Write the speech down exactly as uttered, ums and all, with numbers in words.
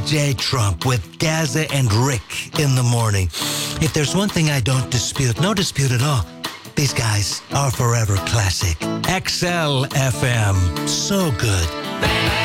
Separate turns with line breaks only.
J Trump with Gaza and Rick in the morning. If there's one thing I don't dispute, no dispute at all, these guys are forever classic. X L F M. So good.